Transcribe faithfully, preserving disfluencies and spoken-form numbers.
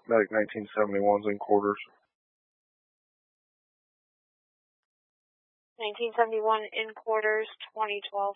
Medic nineteen seventy-one's in quarters. nineteen seventy-one in quarters, twenty twelve.